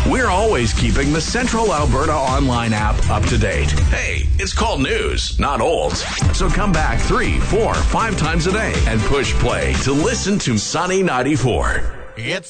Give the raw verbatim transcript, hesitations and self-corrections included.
We're always keeping the Central Alberta Online app up to date. Hey, it's called news, not old. So come back three, four, five times a day and push play to listen to Sunny ninety-four. It's